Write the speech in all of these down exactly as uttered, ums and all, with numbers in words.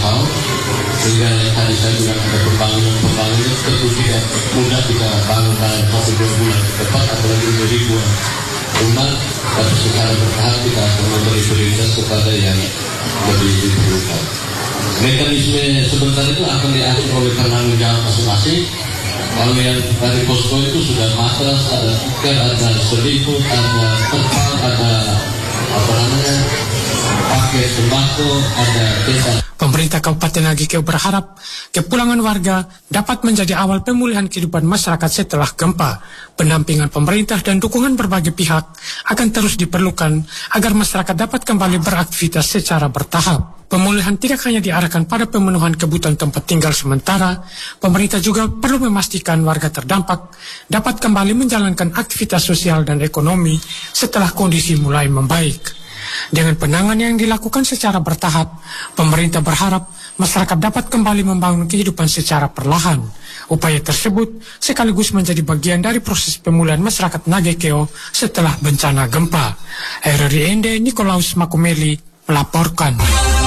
mahal, sehingga tadi saya bilang ada pembangunan-pembangunan tentu tidak mudah kita bangun dalam satu dua bulan ke depan, apalagi untuk ribuan rumah, tapi secara bertahap kita akan memberi prioritas kepada yang lebih diperlukan. Mekanisme sebentar itu akan diatur oleh penanggung jawab masing-masing. Kalau yang dari posko itu sudah matras, ada tikar, ada selimut, ada terpal, ada apa namanya paket sembako, ada desa. Pemerintah Kabupaten Nagekeo berharap kepulangan warga dapat menjadi awal pemulihan kehidupan masyarakat setelah gempa. Pendampingan pemerintah dan dukungan berbagai pihak akan terus diperlukan agar masyarakat dapat kembali beraktivitas secara bertahap. Pemulihan tidak hanya diarahkan pada pemenuhan kebutuhan tempat tinggal sementara, pemerintah juga perlu memastikan warga terdampak dapat kembali menjalankan aktivitas sosial dan ekonomi setelah kondisi mulai membaik. Dengan penanganan yang dilakukan secara bertahap, pemerintah berharap masyarakat dapat kembali membangun kehidupan secara perlahan. Upaya tersebut sekaligus menjadi bagian dari proses pemulihan masyarakat Nagekeo setelah bencana gempa. R R I Ende Nikolaus Makumeli melaporkan.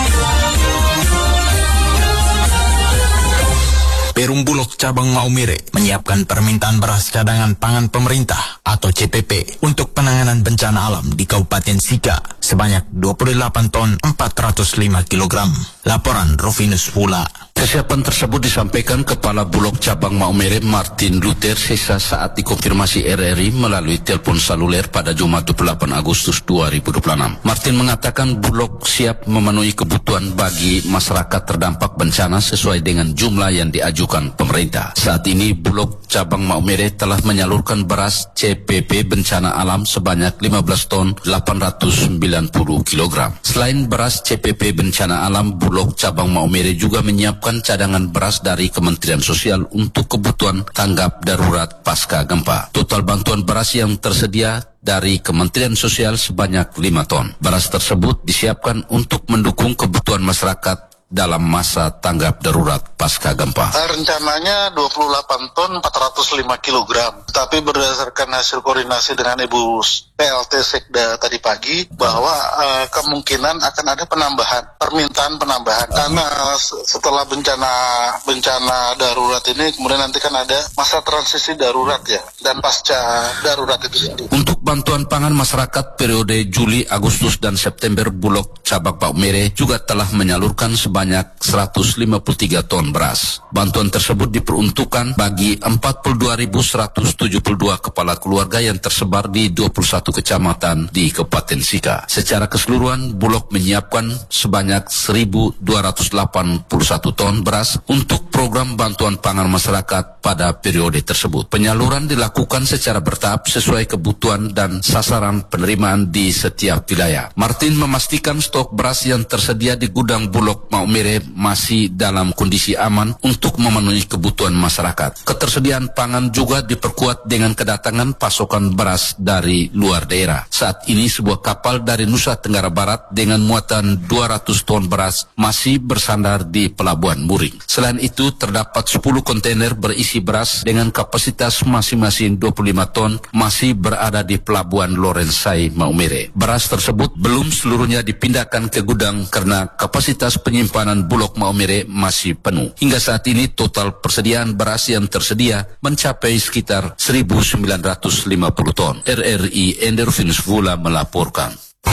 Perum Bulog Cabang Maumere menyiapkan permintaan beras cadangan pangan pemerintah atau C P P untuk penanganan bencana alam di Kabupaten Sika sebanyak dua puluh delapan ton empat ratus lima kilogram. Laporan Rovinus Fula. Kesiapan tersebut disampaikan Kepala Bulog Cabang Maumere Martin Luther sisa saat dikonfirmasi R R I melalui telepon seluler pada Jumat dua puluh delapan Agustus dua ribu dua puluh enam. Martin mengatakan Bulog siap memenuhi kebutuhan bagi masyarakat terdampak bencana sesuai dengan jumlah yang diajukan pemerintah. Saat ini Bulog Cabang Maumere telah menyalurkan beras C P P bencana alam sebanyak lima belas ton delapan ratus sembilan puluh kilogram. Selain beras C P P bencana alam, Bulog Cabang Maumere juga menyiapkan cadangan beras dari Kementerian Sosial untuk kebutuhan tanggap darurat pasca gempa. Total bantuan beras yang tersedia dari Kementerian Sosial sebanyak lima ton. Beras tersebut disiapkan untuk mendukung kebutuhan masyarakat dalam masa tanggap darurat pasca gempa. Rencananya dua puluh delapan ton empat ratus lima kilogram. Tapi berdasarkan hasil koordinasi dengan Ibu P L T Sekda tadi pagi bahwa uh, kemungkinan akan ada penambahan, permintaan penambahan karena setelah bencana bencana darurat ini kemudian nanti kan ada masa transisi darurat ya dan pasca darurat itu sendiri. Untuk bantuan pangan masyarakat periode Juli, Agustus dan September, Bulog Cabang Maumere juga telah menyalurkan sebanyak seratus lima puluh tiga ton beras. Bantuan tersebut diperuntukkan bagi empat puluh dua ribu seratus tujuh puluh dua kepala keluarga yang tersebar di dua puluh satu kecamatan di Kabupaten Sika. Secara keseluruhan, Bulog menyiapkan sebanyak seribu dua ratus delapan puluh satu ton beras untuk program bantuan pangan masyarakat pada periode tersebut. Penyaluran dilakukan secara bertahap sesuai kebutuhan dan sasaran penerimaan di setiap wilayah. Martin memastikan stok beras yang tersedia di gudang Bulog Maumere masih dalam kondisi aman untuk memenuhi kebutuhan masyarakat. Ketersediaan pangan juga diperkuat dengan kedatangan pasokan beras dari luar daerah. Saat ini sebuah kapal dari Nusa Tenggara Barat dengan muatan dua ratus ton beras masih bersandar di Pelabuhan Muring. Selain itu, terdapat sepuluh kontainer berisi beras dengan kapasitas masing-masing dua puluh lima ton masih berada di Pelabuhan Lorensai Maumere. Beras tersebut belum seluruhnya dipindahkan ke gudang karena kapasitas penyimpanan Bulog Maumere masih penuh. Hingga saat ini total persediaan beras yang tersedia mencapai sekitar seribu sembilan ratus lima puluh ton. R R I Enderfinus Vula melaporkan.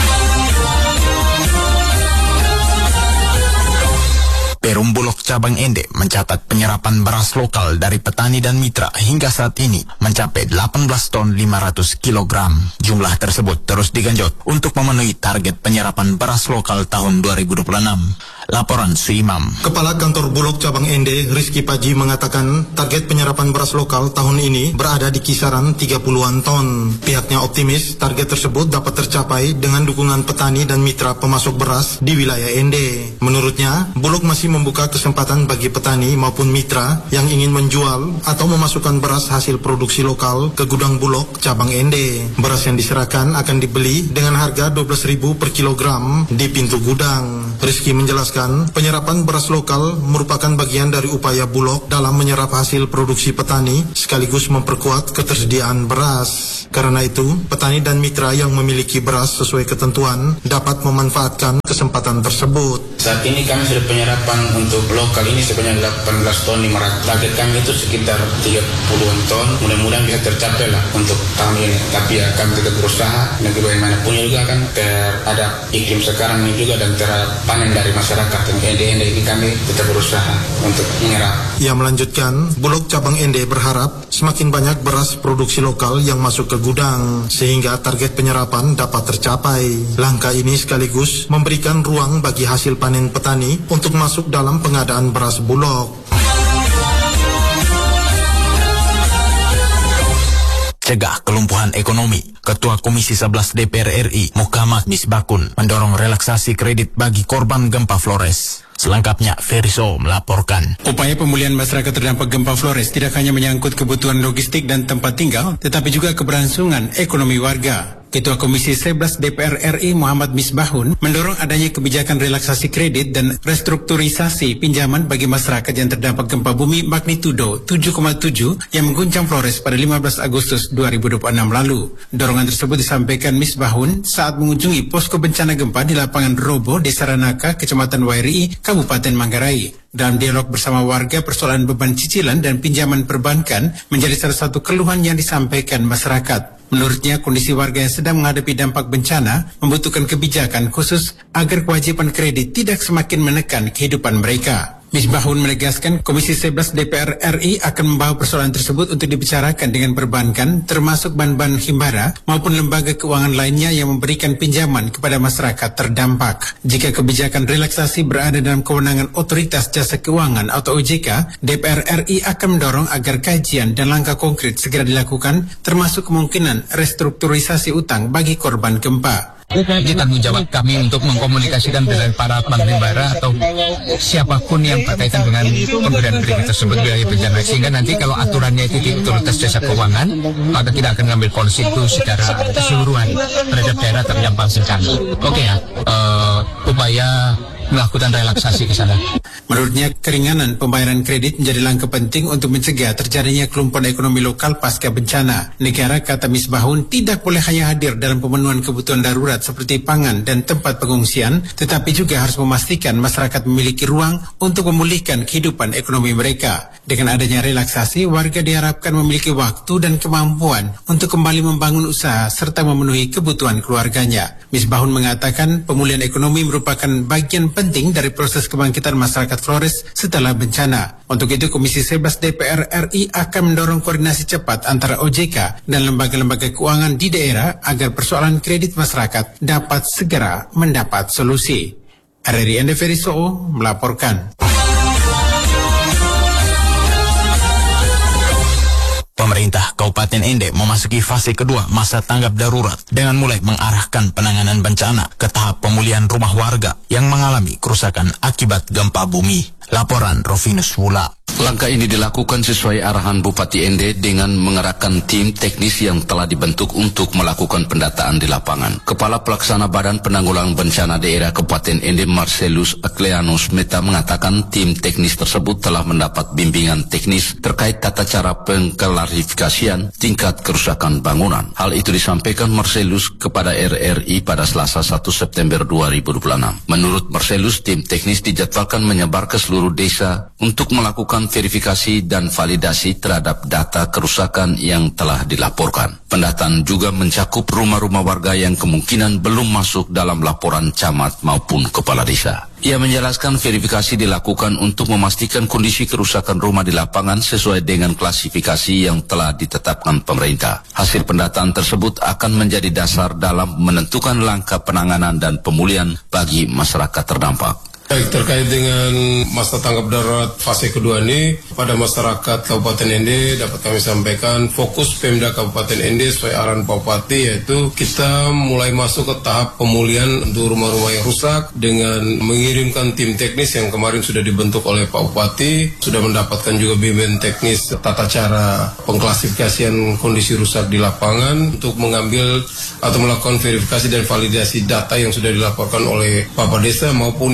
Perum Bulog Cabang Ende mencatat penyerapan beras lokal dari petani dan mitra hingga saat ini mencapai delapan belas ton lima ratus kilogram. Jumlah tersebut terus digenjot untuk memenuhi target penyerapan beras lokal tahun dua ribu dua puluh enam. Laporan Suimam. Kepala Kantor Bulog Cabang Ende, Rizky Paji, mengatakan target penyerapan beras lokal tahun ini berada di kisaran tiga puluhan ton. Pihaknya optimis target tersebut dapat tercapai dengan dukungan petani dan mitra pemasok beras di wilayah Ende. Menurutnya, Bulog masih membuka kesempatan bagi petani maupun mitra yang ingin menjual atau memasukkan beras hasil produksi lokal ke gudang Bulog Cabang Ende. Beras yang diserahkan akan dibeli dengan harga dua belas ribu per kilogram di pintu gudang. Rizky menjelaskan menjelaskan penyerapan beras lokal merupakan bagian dari upaya Bulog dalam menyerap hasil produksi petani sekaligus memperkuat ketersediaan beras. Karena itu, petani dan mitra yang memiliki beras sesuai ketentuan dapat memanfaatkan kesempatan tersebut. Saat ini kami sudah penyerapan untuk lokal ini sebanyak delapan belas ton lima ratus. Target kami itu sekitar tiga puluhan ton. Mudah-mudahan bisa tercapai lah untuk tahun ini. Tapi ya kami tetap berusaha. Nanti bagaimanapun juga kan terhadap iklim sekarang ini juga dan terhadap panen dari masyarakat yang Ende-Ende ini kami tetap berusaha untuk menyerap. Ia melanjutkan, Bulog cabang Ende berharap semakin banyak beras produksi lokal yang masuk ke gudang sehingga target penyerapan dapat tercapai. Langkah ini sekaligus memberikan ruang bagi hasil panen petani untuk masuk dalam pengadaan beras Bulog. Cegah kelumpuhan ekonomi. Ketua Komisi sebelas D P R R I, Muhammad Misbahun, mendorong relaksasi kredit bagi korban gempa Flores. Selengkapnya, Feriso melaporkan. Upaya pemulihan masyarakat terdampak gempa Flores tidak hanya menyangkut kebutuhan logistik dan tempat tinggal, tetapi juga keberlangsungan ekonomi warga. Ketua Komisi sebelas D P R R I Muhammad Misbahun mendorong adanya kebijakan relaksasi kredit dan restrukturisasi pinjaman bagi masyarakat yang terdampak gempa bumi magnitudo tujuh koma tujuh yang mengguncang Flores pada lima belas Agustus dua ribu dua puluh enam lalu. Dorongan tersebut disampaikan Misbahun saat mengunjungi posko bencana gempa di lapangan Robo, Desa Ranaka, Kecamatan Wairi, Kabupaten Manggarai. Dalam dialog bersama warga, persoalan beban cicilan dan pinjaman perbankan menjadi salah satu keluhan yang disampaikan masyarakat. Menurutnya, kondisi warga yang sedang menghadapi dampak bencana membutuhkan kebijakan khusus agar kewajiban kredit tidak semakin menekan kehidupan mereka. Misbahun menegaskan Komisi sebelas D P R R I akan membawa persoalan tersebut untuk dibicarakan dengan perbankan, termasuk bank-bank himbara maupun lembaga keuangan lainnya yang memberikan pinjaman kepada masyarakat terdampak. Jika kebijakan relaksasi berada dalam kewenangan Otoritas Jasa Keuangan atau O J K, D P R R I akan mendorong agar kajian dan langkah konkret segera dilakukan, termasuk kemungkinan restrukturisasi utang bagi korban gempa. Ini tanggung jawab kami untuk mengkomunikasikan dengan para bank himbara atau siapapun yang berkaitan dengan pemberian kredit tersebut biaya bencana, sehingga nanti kalau aturannya itu di Otoritas Jasa Keuangan, maka kita akan mengambil polisi itu secara keseluruhan terhadap daerah terdampak bencana. Oke ya, uh, upaya melakukan relaksasi ke sana. Menurutnya, keringanan pembayaran kredit menjadi langkah penting untuk mencegah terjadinya kelumpuhan ekonomi lokal pasca bencana. Negara, kata Misbahun, tidak boleh hanya hadir dalam pemenuhan kebutuhan darurat seperti pangan dan tempat pengungsian, tetapi juga harus memastikan masyarakat memiliki ruang untuk memulihkan kehidupan ekonomi mereka. Dengan adanya relaksasi, warga diharapkan memiliki waktu dan kemampuan untuk kembali membangun usaha serta memenuhi kebutuhan keluarganya. Misbahun mengatakan pemulihan ekonomi merupakan bagian penting dari proses kebangkitan masyarakat Flores setelah bencana. Untuk itu, Komisi sebelas D P R R I akan mendorong koordinasi cepat antara O J K dan lembaga-lembaga keuangan di daerah agar persoalan kredit masyarakat dapat segera mendapat solusi. R R I Ende Feriso melaporkan. Pemerintah Kabupaten Ende memasuki fase kedua masa tanggap darurat dengan mulai mengarahkan penanganan bencana ke tahap pemulihan rumah warga yang mengalami kerusakan akibat gempa bumi. Laporan Rovinus Wula. Langkah ini dilakukan sesuai arahan Bupati Ende dengan mengerahkan tim teknis yang telah dibentuk untuk melakukan pendataan di lapangan. Kepala Pelaksana Badan Penanggulangan Bencana Daerah Kabupaten Ende Marcelus Akleanus Meta mengatakan tim teknis tersebut telah mendapat bimbingan teknis terkait tata cara pengklarifikasian tingkat kerusakan bangunan. Hal itu disampaikan Marcelus kepada R R I pada Selasa satu September dua ribu dua puluh enam. Menurut Marcelus, tim teknis dijadwalkan menyebar ke seluruh desa untuk melakukan verifikasi dan validasi terhadap data kerusakan yang telah dilaporkan. Pendataan juga mencakup rumah-rumah warga yang kemungkinan belum masuk dalam laporan camat maupun kepala desa. Ia menjelaskan verifikasi dilakukan untuk memastikan kondisi kerusakan rumah di lapangan sesuai dengan klasifikasi yang telah ditetapkan pemerintah. Hasil pendataan tersebut akan menjadi dasar dalam menentukan langkah penanganan dan pemulihan bagi masyarakat terdampak. Baik, terkait dengan masa tanggap darurat fase kedua ini, pada masyarakat Kabupaten Ende dapat kami sampaikan fokus Pemda Kabupaten Ende sesuai arahan Pak Bupati, yaitu kita mulai masuk ke tahap pemulihan untuk rumah-rumah yang rusak dengan mengirimkan tim teknis yang kemarin sudah dibentuk oleh Pak Bupati, sudah mendapatkan juga bimbingan teknis tata cara pengklasifikasian kondisi rusak di lapangan untuk mengambil atau melakukan verifikasi dan validasi data yang sudah dilaporkan oleh Bapak Desa maupun yang terlihat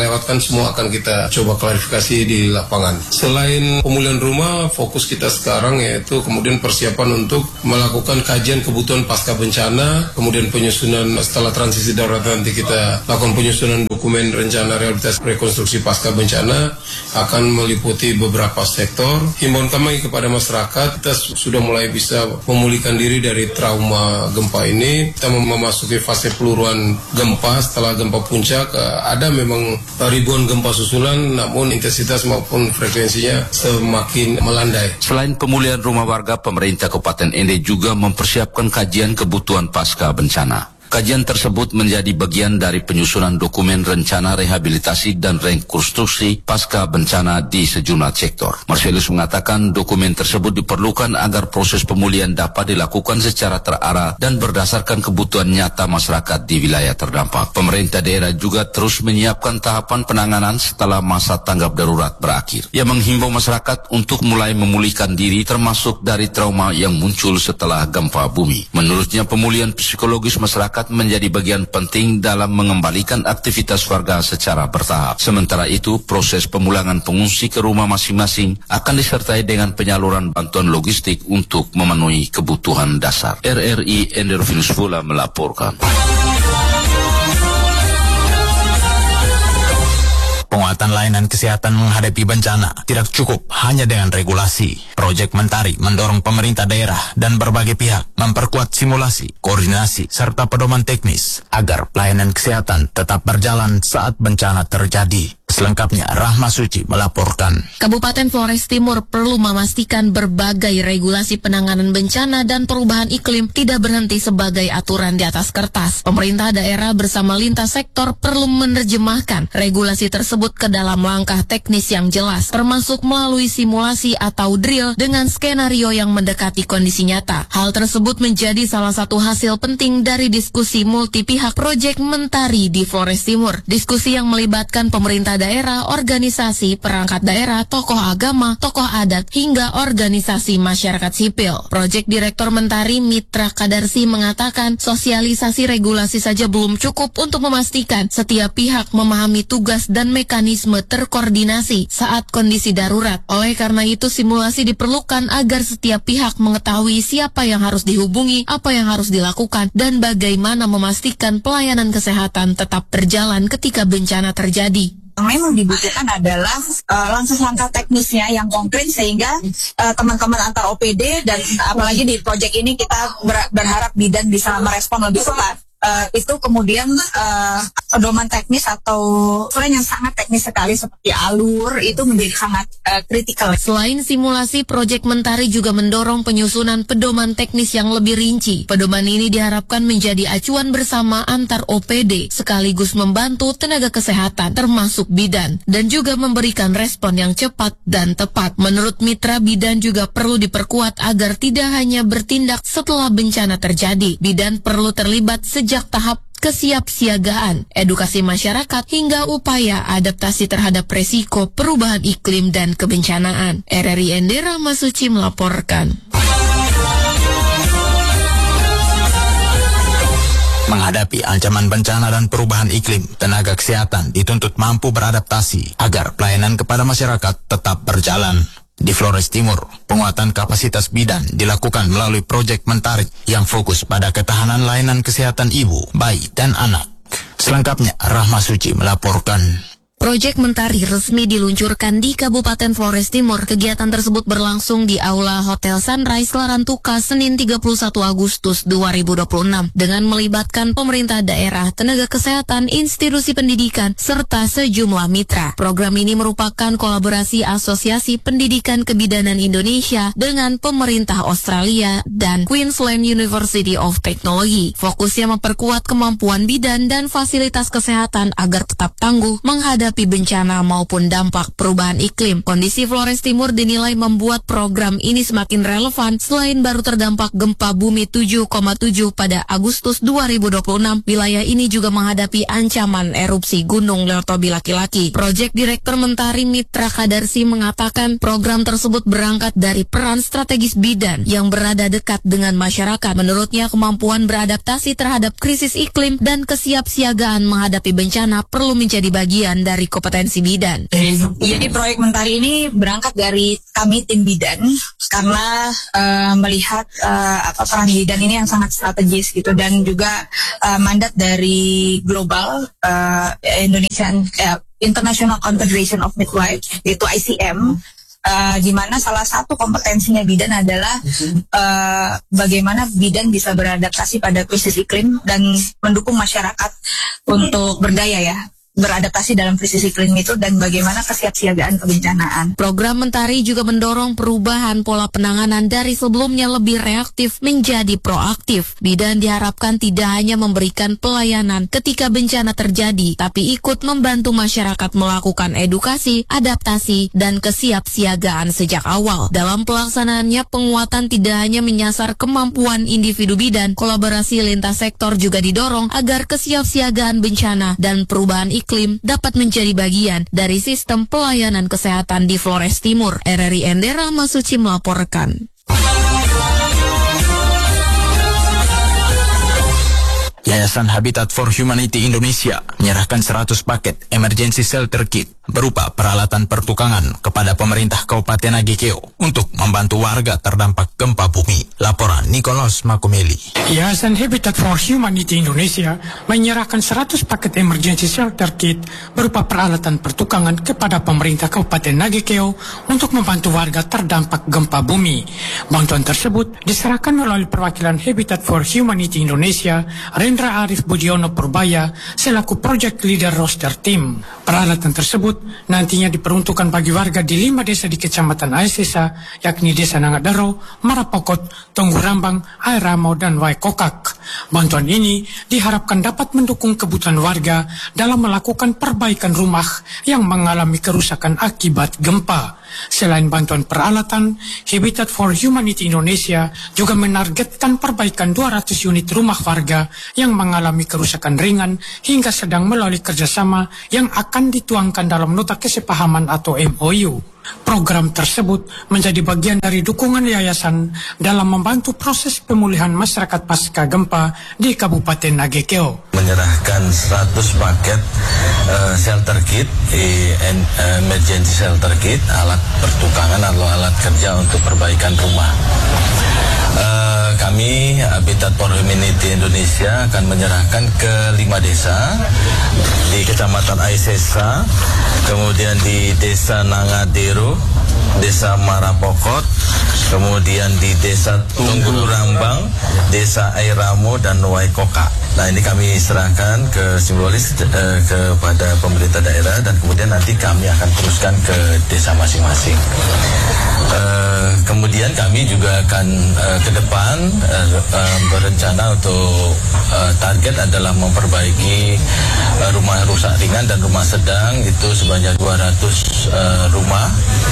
lewatkan semua akan kita coba klarifikasi di lapangan. Selain pemulihan rumah, fokus kita sekarang yaitu kemudian persiapan untuk melakukan kajian kebutuhan pasca bencana, kemudian penyusunan setelah transisi darurat nanti kita lakukan penyusunan dokumen rencana rehabilitasi rekonstruksi pasca bencana akan meliputi beberapa sektor. Himbauan kami kepada masyarakat, kita sudah mulai bisa memulihkan diri dari trauma gempa ini. Kita memasuki fase peluruan gempa setelah gempa puncak. Ada memang ribuan gempa susulan, namun intensitas maupun frekuensinya semakin melandai. Selain pemulihan rumah warga, pemerintah Kabupaten Ende juga mempersiapkan kajian kebutuhan pasca bencana. Kajian tersebut menjadi bagian dari penyusunan dokumen rencana rehabilitasi dan rekonstruksi pasca bencana di sejumlah sektor. Marcellus mengatakan dokumen tersebut diperlukan agar proses pemulihan dapat dilakukan secara terarah dan berdasarkan kebutuhan nyata masyarakat di wilayah terdampak. Pemerintah daerah juga terus menyiapkan tahapan penanganan setelah masa tanggap darurat berakhir. Ia menghimbau masyarakat untuk mulai memulihkan diri termasuk dari trauma yang muncul setelah gempa bumi. Menurutnya, pemulihan psikologis masyarakat menjadi bagian penting dalam mengembalikan aktivitas warga secara bertahap. Sementara itu, proses pemulangan pengungsi ke rumah masing-masing akan disertai dengan penyaluran bantuan logistik untuk memenuhi kebutuhan dasar. R R I Endervinus Vula melaporkan. Penguatan layanan kesehatan menghadapi bencana tidak cukup hanya dengan regulasi. Proyek Mentari mendorong pemerintah daerah dan berbagai pihak memperkuat simulasi, koordinasi, serta pedoman teknis agar pelayanan kesehatan tetap berjalan saat bencana terjadi. Selengkapnya, Rahma Suci melaporkan. Kabupaten Flores Timur perlu memastikan berbagai regulasi penanganan bencana dan perubahan iklim tidak berhenti sebagai aturan di atas kertas. Pemerintah daerah bersama lintas sektor perlu menerjemahkan regulasi tersebut ke dalam langkah teknis yang jelas, termasuk melalui simulasi atau drill dengan skenario yang mendekati kondisi nyata. Hal tersebut menjadi salah satu hasil penting dari diskusi multi pihak Proyek Mentari di Flores Timur. Diskusi yang melibatkan pemerintah daerah, organisasi, perangkat daerah, tokoh agama, tokoh adat, hingga organisasi masyarakat sipil. Proyek Direktur Mentari Mitra Kadarsi mengatakan sosialisasi regulasi saja belum cukup untuk memastikan setiap pihak memahami tugas dan mekanisme terkoordinasi saat kondisi darurat. Oleh karena itu, simulasi diperlukan agar setiap pihak mengetahui siapa yang harus dihubungi, apa yang harus dilakukan, dan bagaimana memastikan pelayanan kesehatan tetap berjalan ketika bencana terjadi. Memang dibutuhkan adalah uh, langkah-langkah teknisnya yang konkret sehingga uh, teman-teman antar O P D dan apalagi di proyek ini kita ber- berharap bidan bisa merespon lebih cepat. Uh, itu kemudian uh, pedoman teknis atau aturan yang sangat teknis sekali seperti alur itu menjadi sangat uh, kritikal. Selain simulasi, Proyek Mentari juga mendorong penyusunan pedoman teknis yang lebih rinci. Pedoman ini diharapkan menjadi acuan bersama antar O P D sekaligus membantu tenaga kesehatan termasuk bidan dan juga memberikan respon yang cepat dan tepat. Menurut Mitra, bidan juga perlu diperkuat agar tidak hanya bertindak setelah bencana terjadi. Bidan perlu terlibat sejak sejak tahap kesiapsiagaan, edukasi masyarakat, hingga upaya adaptasi terhadap resiko perubahan iklim dan kebencanaan. R R I Ende Rahma Suci melaporkan. Menghadapi ancaman bencana dan perubahan iklim, tenaga kesehatan dituntut mampu beradaptasi agar pelayanan kepada masyarakat tetap berjalan. Di Flores Timur, penguatan kapasitas bidan dilakukan melalui Proyek Mentari yang fokus pada ketahanan layanan kesehatan ibu, bayi, dan anak. Selengkapnya, Rahma Suci melaporkan. Proyek Mentari resmi diluncurkan di Kabupaten Flores Timur. Kegiatan tersebut berlangsung di Aula Hotel Sunrise Larantuka Senin tiga puluh satu Agustus dua ribu dua puluh enam dengan melibatkan pemerintah daerah, tenaga kesehatan, institusi pendidikan, serta sejumlah mitra. Program ini merupakan kolaborasi Asosiasi Pendidikan Kebidanan Indonesia dengan pemerintah Australia dan Queensland University of Technology. Fokusnya memperkuat kemampuan bidan dan fasilitas kesehatan agar tetap tangguh menghadapi bencana maupun dampak perubahan iklim. Kondisi Flores Timur dinilai membuat program ini semakin relevan. Selain baru terdampak gempa bumi tujuh koma tujuh pada Agustus dua ribu dua puluh enam, wilayah ini juga menghadapi ancaman erupsi Gunung Leotobi Laki-Laki. Proyek Direktur Mentari Mitra Kadarsi mengatakan program tersebut berangkat dari peran strategis bidan yang berada dekat dengan masyarakat. Menurutnya, kemampuan beradaptasi terhadap krisis iklim dan kesiapsiagaan menghadapi bencana perlu menjadi bagian dari dari kompetensi bidan. Jadi proyek Mentari ini berangkat dari kami tim bidan karena uh, melihat uh, apa peran bidan ini yang sangat strategis gitu, dan juga uh, mandat dari global uh, Indonesian uh, International Confederation of Midwives, yaitu I C M. Uh, di mana salah satu kompetensinya bidan adalah uh, bagaimana bidan bisa beradaptasi pada krisis iklim dan mendukung masyarakat untuk berdaya ya, beradaptasi dalam krisis iklim itu, dan bagaimana kesiapsiagaan kebencanaan. Program Mentari juga mendorong perubahan pola penanganan dari sebelumnya lebih reaktif menjadi proaktif. Bidan diharapkan tidak hanya memberikan pelayanan ketika bencana terjadi, tapi ikut membantu masyarakat melakukan edukasi, adaptasi, dan kesiapsiagaan sejak awal. Dalam pelaksanaannya, penguatan tidak hanya menyasar kemampuan individu bidan, kolaborasi lintas sektor juga didorong agar kesiapsiagaan bencana dan perubahan iklim iklim dapat menjadi bagian dari sistem pelayanan kesehatan di Flores Timur. R R I Endera Masuci melaporkan. Yayasan Habitat for Humanity Indonesia menyerahkan seratus paket emergency shelter kit berupa peralatan pertukangan kepada pemerintah Kabupaten Nagekeo untuk membantu warga terdampak gempa bumi. Laporan Nicholas Makumeli. Yayasan Habitat for Humanity Indonesia menyerahkan seratus paket emergency shelter kit berupa peralatan pertukangan kepada pemerintah Kabupaten Nagekeo untuk membantu warga terdampak gempa bumi. Bantuan tersebut diserahkan melalui perwakilan Habitat for Humanity Indonesia, Rendra Arif Budiono Purbaya selaku Project Leader Roster Team. Peralatan tersebut nantinya diperuntukkan bagi warga di lima desa di Kecamatan Aesesa, yakni Desa Nangadaro, Marapokot, Tunggu Rambang, Airamo, dan Waikokak. Bantuan ini diharapkan dapat mendukung kebutuhan warga dalam melakukan perbaikan rumah yang mengalami kerusakan akibat gempa. Selain bantuan peralatan, Habitat for Humanity Indonesia juga menargetkan perbaikan dua ratus unit rumah warga yang mengalami kerusakan ringan hingga sedang melalui kerjasama yang akan dituangkan dalam nota kesepahaman atau M O U. Program tersebut menjadi bagian dari dukungan yayasan dalam membantu proses pemulihan masyarakat pasca gempa di Kabupaten Nagekeo. Menyerahkan seratus paket uh, shelter kit, uh, emergency shelter kit, alat pertukangan atau alat kerja untuk perbaikan rumah. Uh, kami Habitat for Humanity Indonesia akan menyerahkan ke lima desa di Kecamatan Aesesa, kemudian di Desa Nangadero, Desa Marapokot, kemudian di Desa Tunggu Rambang, Desa Airamo, dan Waikoka. Nah, ini kami serahkan ke simbolis uh, kepada pemerintah daerah, dan kemudian nanti kami akan teruskan ke desa masing-masing. Uh, kemudian kami juga akan uh, ke depan uh, uh, berencana untuk uh, target adalah memperbaiki uh, rumah rusak ringan dan rumah sedang itu sebanyak dua ratus uh, rumah.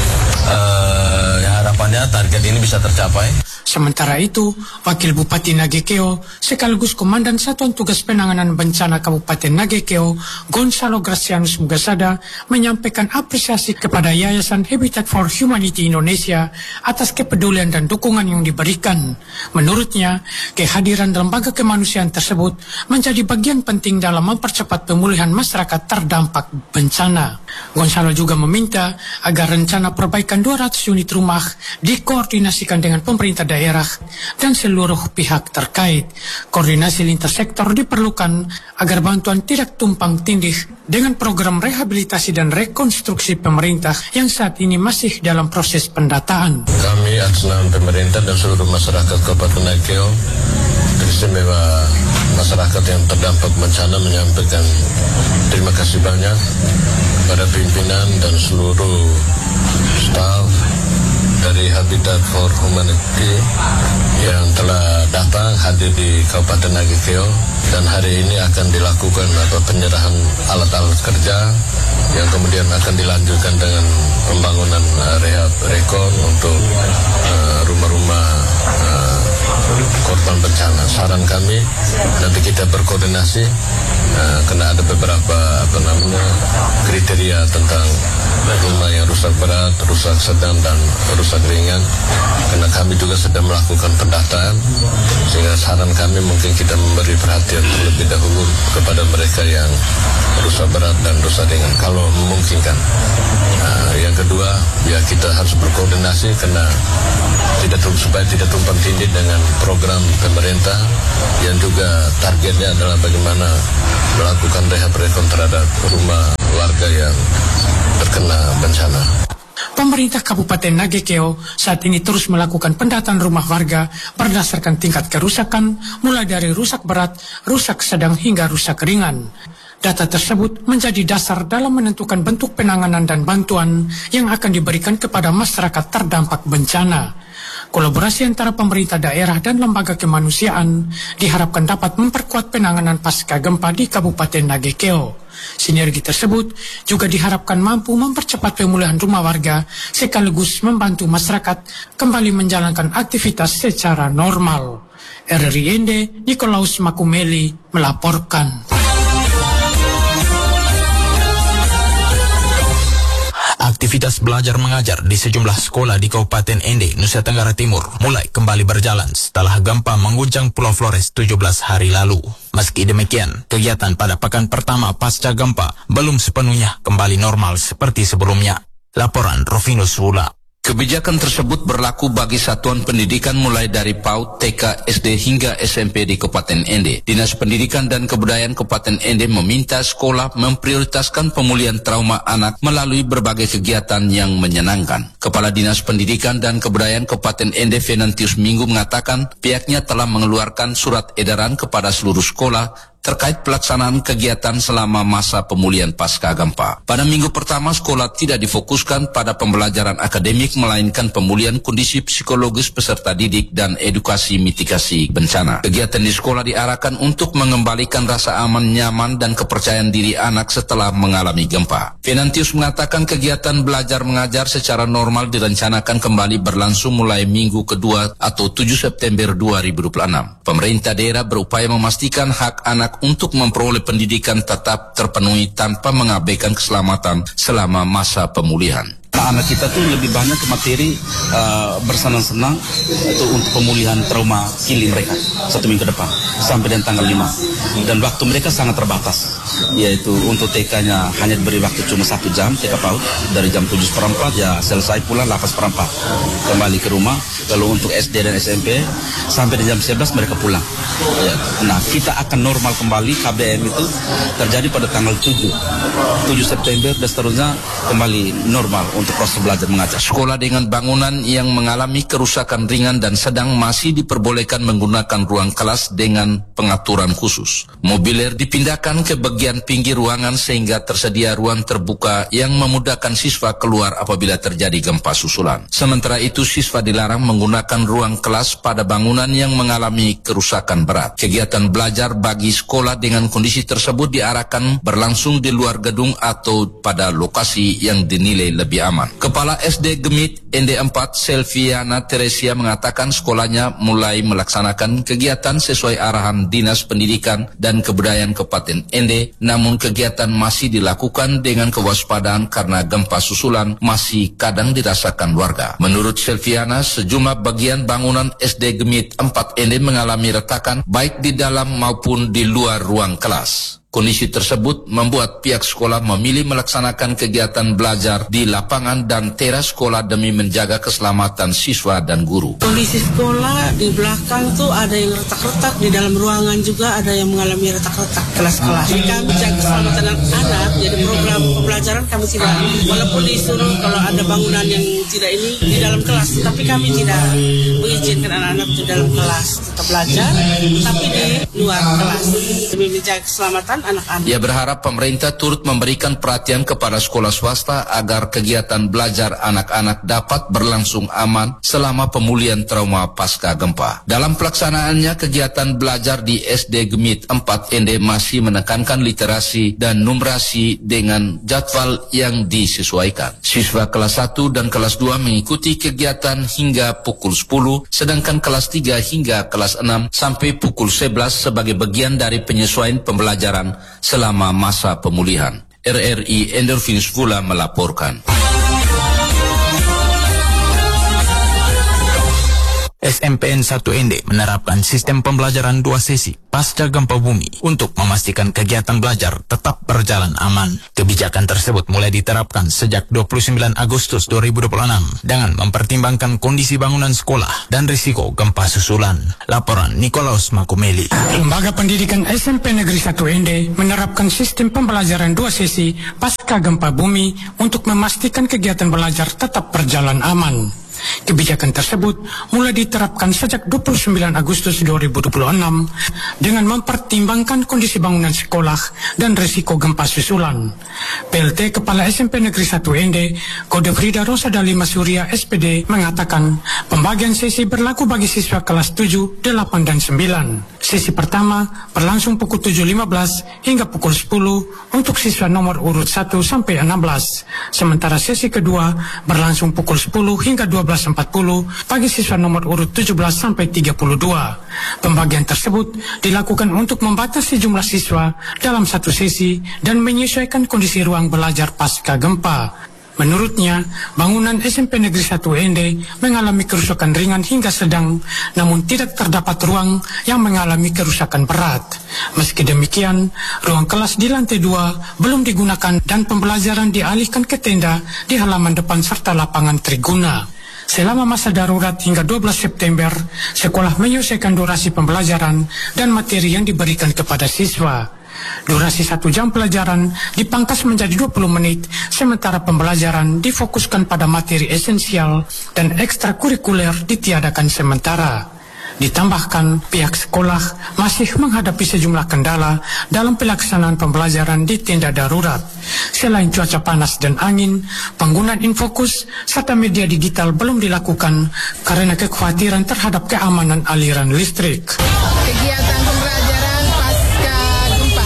Uh, harapannya target ini bisa tercapai. Sementara itu, Wakil Bupati Nagekeo sekaligus Komandan Satuan Tugas Penanganan Bencana Kabupaten Nagekeo, Gonzalo Gracianus Mugasada, menyampaikan apresiasi kepada Yayasan Habitat for Humanity Indonesia atas kepedulian dan dukungan yang diberikan. Menurutnya, kehadiran lembaga kemanusiaan tersebut menjadi bagian penting dalam mempercepat pemulihan masyarakat terdampak bencana. Gonzalo juga meminta agar rencana perbaikan dua ratus unit rumah dikoordinasikan dengan pemerintah daerah dan seluruh pihak terkait. Koordinasi lintas sektor diperlukan agar bantuan tidak tumpang tindih dengan program rehabilitasi dan rekonstruksi pemerintah yang saat ini masih dalam proses pendataan. Kami atas nama pemerintah dan seluruh masyarakat Kabupaten Nagekeo, teristimewa masyarakat yang terdampak bencana, menyampaikan terima kasih banyak pada pimpinan dan seluruh staf dari Habitat for Humanity yang telah datang hadir di Kabupaten Nagekeo, dan hari ini akan dilakukan apa, penyerahan alat-alat kerja yang kemudian akan dilanjutkan dengan pembangunan uh, rehab rekon untuk uh, rumah-rumah uh, korban bencana. Saran kami nanti kita berkoordinasi uh, karena ada beberapa apa namanya kriteria tentang rumah yang rusak berat, rusak sedang dan rusak ringan. Karena kami juga sedang melakukan pendataan, sehingga saran kami mungkin kita memberi perhatian terlebih dahulu kepada mereka yang rusak berat dan rusak ringan kalau memungkinkan. Nah, yang kedua, ya kita harus berkoordinasi karena tidak supaya tidak tumpang tindih dengan program pemerintah yang juga targetnya adalah bagaimana melakukan rehab rekon terhadap rumah warga yang terkena bencana. Pemerintah Kabupaten Nagekeo saat ini terus melakukan pendataan rumah warga berdasarkan tingkat kerusakan, mulai dari rusak berat, rusak sedang hingga rusak ringan. Data tersebut menjadi dasar dalam menentukan bentuk penanganan dan bantuan yang akan diberikan kepada masyarakat terdampak bencana. Kolaborasi antara pemerintah daerah dan lembaga kemanusiaan diharapkan dapat memperkuat penanganan pasca gempa di Kabupaten Nagekeo. Sinergi tersebut juga diharapkan mampu mempercepat pemulihan rumah warga sekaligus membantu masyarakat kembali menjalankan aktivitas secara normal. R R I Ende, Nikolaus Makumeli melaporkan. Aktivitas belajar mengajar di sejumlah sekolah di Kabupaten Ende, Nusa Tenggara Timur mulai kembali berjalan setelah gempa mengguncang Pulau Flores tujuh belas hari lalu. Meski demikian, kegiatan pada pekan pertama pasca gempa belum sepenuhnya kembali normal seperti sebelumnya. Laporan Rovinus Wula. Kebijakan tersebut berlaku bagi satuan pendidikan mulai dari P A U D, T K, S D hingga S M P di Kabupaten Ende. Dinas Pendidikan dan Kebudayaan Kabupaten Ende meminta sekolah memprioritaskan pemulihan trauma anak melalui berbagai kegiatan yang menyenangkan. Kepala Dinas Pendidikan dan Kebudayaan Kabupaten Ende, Venantius Minggu, mengatakan pihaknya telah mengeluarkan surat edaran kepada seluruh sekolah terkait pelaksanaan kegiatan selama masa pemulihan pasca gempa. Pada minggu pertama, sekolah tidak difokuskan pada pembelajaran akademik, melainkan pemulihan kondisi psikologis peserta didik dan edukasi mitigasi bencana. Kegiatan di sekolah diarahkan untuk mengembalikan rasa aman, nyaman, dan kepercayaan diri anak setelah mengalami gempa. Venantius mengatakan kegiatan belajar mengajar secara normal direncanakan kembali berlangsung mulai minggu kedua atau tujuh September dua ribu dua puluh enam. Pemerintah daerah berupaya memastikan hak anak untuk memperoleh pendidikan tetap terpenuhi tanpa mengabaikan keselamatan selama masa pemulihan. Anak kita tuh lebih banyak ke materi uh, bersenang-senang itu untuk pemulihan trauma kili mereka satu minggu depan sampai dengan tanggal lima, dan waktu mereka sangat terbatas, yaitu untuk T K-nya hanya diberi waktu cuma satu jam T K P A U D dari jam tujuh seperempat ya selesai pulang delapan seperempat kembali ke rumah. Lalu untuk S D dan S M P sampai di jam sebelas mereka pulang ya. Nah, kita akan normal kembali, K B M itu terjadi pada tanggal tujuh September dan seterusnya kembali normal untuk proses belajar mengajar. Sekolah dengan bangunan yang mengalami kerusakan ringan dan sedang masih diperbolehkan menggunakan ruang kelas dengan pengaturan khusus. Mobiler dipindahkan ke bagian pinggir ruangan sehingga tersedia ruang terbuka yang memudahkan siswa keluar apabila terjadi gempa susulan. Sementara itu, siswa dilarang menggunakan ruang kelas pada bangunan yang mengalami kerusakan berat. Kegiatan belajar bagi sekolah dengan kondisi tersebut diarahkan berlangsung di luar gedung atau pada lokasi yang dinilai lebih aman. Kepala S D Gemit Ende empat, Selviana Teresia, mengatakan sekolahnya mulai melaksanakan kegiatan sesuai arahan Dinas Pendidikan dan Kebudayaan Kabupaten Ende, namun kegiatan masih dilakukan dengan kewaspadaan karena gempa susulan masih kadang dirasakan warga. Menurut Selviana, sejumlah bagian bangunan S D Gemit empat Ende mengalami retakan baik di dalam maupun di luar ruang kelas. Kondisi tersebut membuat pihak sekolah memilih melaksanakan kegiatan belajar di lapangan dan teras sekolah demi menjaga keselamatan siswa dan guru. Kondisi sekolah di belakang tuh ada yang retak-retak, di dalam ruangan juga ada yang mengalami retak-retak kelas-kelas. Kami jaga keselamatan anak, jadi program pembelajaran kami tidak, walaupun disuruh kalau ada bangunan yang tidak ini di dalam kelas, tapi kami tidak mengizinkan anak-anak di dalam kelas tetap belajar, tapi di luar kelas demi menjaga keselamatan kesehatan anak-anak. Ia berharap pemerintah turut memberikan perhatian kepada sekolah swasta agar kegiatan belajar anak-anak dapat berlangsung aman selama pemulihan trauma pasca gempa. Dalam pelaksanaannya, kegiatan belajar di S D Gemit empat N D masih menekankan literasi dan numerasi dengan jadwal yang disesuaikan. Siswa kelas satu dan kelas dua mengikuti kegiatan hingga pukul sepuluh, sedangkan kelas tiga hingga kelas enam sampai pukul sebelas sebagai bagian dari penyesuaian pembelajaran selama masa pemulihan. R R I Endorfinus Vula melaporkan. S M P N satu N D menerapkan sistem pembelajaran dua sesi pasca gempa bumi untuk memastikan kegiatan belajar tetap berjalan aman. Kebijakan tersebut mulai diterapkan sejak dua puluh sembilan Agustus dua ribu dua puluh enam dengan mempertimbangkan kondisi bangunan sekolah dan risiko gempa susulan. Laporan Nikolaus Makumeli. Lembaga Pendidikan S M P Negeri satu N D menerapkan sistem pembelajaran dua sesi pasca gempa bumi untuk memastikan kegiatan belajar tetap berjalan aman. Kebijakan tersebut mulai diterapkan sejak dua puluh sembilan Agustus dua ribu dua puluh enam dengan mempertimbangkan kondisi bangunan sekolah dan risiko gempa susulan. P L T Kepala S M P Negeri satu N D, Kode Frida Rosa Dalima Surya S P D mengatakan pembagian sesi berlaku bagi siswa kelas tujuh, delapan, dan sembilan. Sesi pertama berlangsung pukul tujuh lima belas hingga pukul sepuluh untuk siswa nomor urut satu sampai enam belas. Sementara sesi kedua berlangsung pukul sepuluh hingga dua belas empat puluh bagi siswa nomor urut tujuh belas sampai tiga puluh dua. Pembagian tersebut dilakukan untuk membatasi jumlah siswa dalam satu sesi dan menyesuaikan kondisi ruang belajar pasca gempa. Menurutnya, bangunan S M P Negeri satu N D mengalami kerusakan ringan hingga sedang, namun tidak terdapat ruang yang mengalami kerusakan berat. Meski demikian, ruang kelas di lantai dua belum digunakan dan pembelajaran dialihkan ke tenda di halaman depan serta lapangan triguna. Selama masa darurat hingga dua belas September, sekolah menyelesaikan durasi pembelajaran dan materi yang diberikan kepada siswa. Durasi satu jam pelajaran dipangkas menjadi dua puluh menit, sementara pembelajaran difokuskan pada materi esensial dan ekstrakurikuler ditiadakan sementara. Ditambahkan, pihak sekolah masih menghadapi sejumlah kendala dalam pelaksanaan pembelajaran di tenda darurat. Selain cuaca panas dan angin, penggunaan infokus serta media digital belum dilakukan karena kekhawatiran terhadap keamanan aliran listrik. Kegiatan pembelajaran pasca gempa.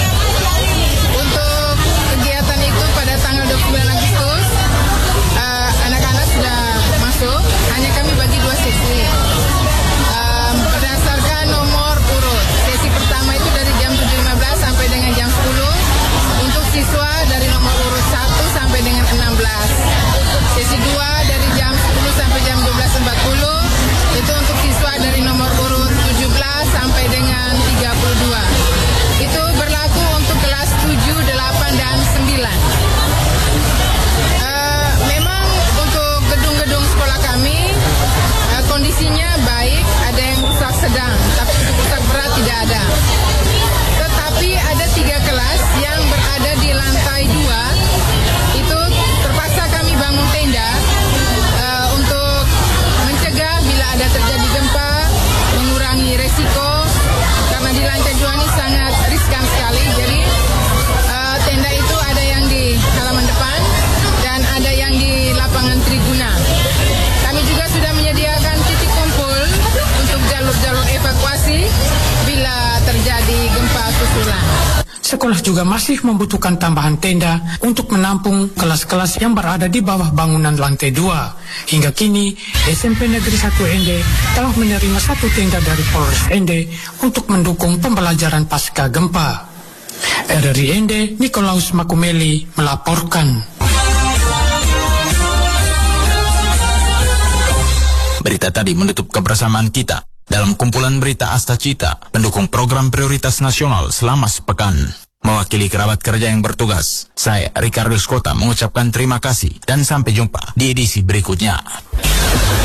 Untuk kegiatan itu pada tanggal dua puluh sembilan Agustus, uh, anak-anak sudah masuk, hanya kami bagi dua sesi. Um, berdasarkan nomor urut, sesi pertama itu dari jam tujuh lima belas sampai dengan jam sepuluh, untuk siswa dari nomor urut satu sampai dengan enam belas. Sesi dua dari jam sepuluh sampai jam dua belas empat puluh, itu untuk siswa dari nomor urut tujuh belas sampai dengan tiga puluh dua. Itu berlaku untuk kelas tujuh, delapan, dan sembilan. Uh, memang untuk gedung-gedung sekolah kami uh, kondisinya baik, ada yang rusak sedang, tapi untuk rusak berat tidak ada. Tetapi ada tiga kelas yang berada di lantai dua, itu terpaksa kami bangun tenda uh, untuk mencegah bila ada terjadi gempa, mengurangi resiko, karena di lantai dua ini sangat riskan sekali. Jadi uh, tenda itu ada yang di halaman depan dan ada yang di lapangan triguna. Kami juga sudah menyediakan titik kumpul untuk jalur-jalur evakuasi bila terjadi gempa susulan. Sekolah juga masih membutuhkan tambahan tenda untuk menampung kelas-kelas yang berada di bawah bangunan lantai dua. Hingga kini, S M P Negeri satu N D telah menerima satu tenda dari Polres N D untuk mendukung pembelajaran pasca gempa. R R I N D, Nikolaus Makumeli melaporkan. Berita tadi menutup kebersamaan kita dalam kumpulan berita Asta Cita, pendukung program prioritas nasional selama sepekan. Mewakili kerabat kerja yang bertugas, saya Ricardo Skota mengucapkan terima kasih dan sampai jumpa di edisi berikutnya.